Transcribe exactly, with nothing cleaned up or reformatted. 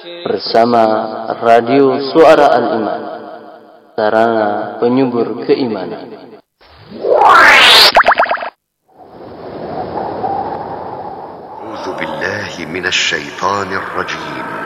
bersama Radio Suara Al-Iman, sarana penyubur keimanan. A'udzu billahi minasy syaithanir rajim.